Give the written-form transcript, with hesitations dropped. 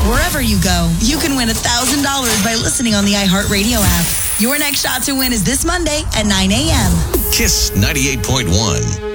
Wherever you go, you can win $1,000 by listening on the iHeartRadio app. Your next shot to win is this Monday at 9 a.m. Kiss 98.1.